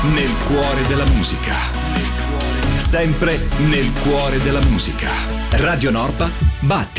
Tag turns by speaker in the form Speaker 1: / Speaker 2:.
Speaker 1: nel cuore della musica. Sempre nel cuore della musica. Radio Norpa, Batti.